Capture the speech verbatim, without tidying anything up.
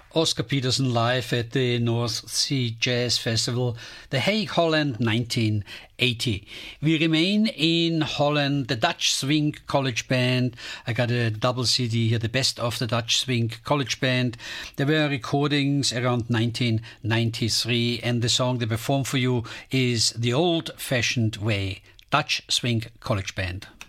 Oscar Peterson live at the North Sea Jazz Festival, The Hague, Holland, nineteen eighty. We remain in Holland, the Dutch Swing College Band. I got a double C D here, the best of the Dutch Swing College Band. There were recordings around nineteen ninety-three, and the song they perform for you is The Old Fashioned Way, Dutch Swing College Band.